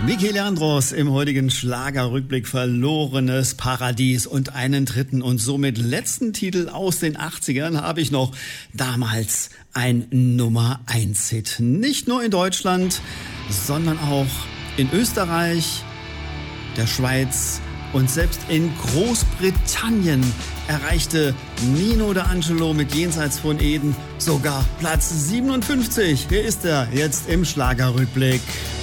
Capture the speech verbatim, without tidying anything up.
Michele Andros im heutigen Schlagerrückblick Verlorenes Paradies und einen dritten und somit letzten Titel aus den achtzigern habe ich noch damals ein Nummer eins Hit. Nicht nur in Deutschland, sondern auch in Österreich, der Schweiz und selbst in Großbritannien erreichte Nino D'Angelo mit Jenseits von Eden sogar Platz siebenundfünfzig. Hier ist er jetzt im Schlagerrückblick.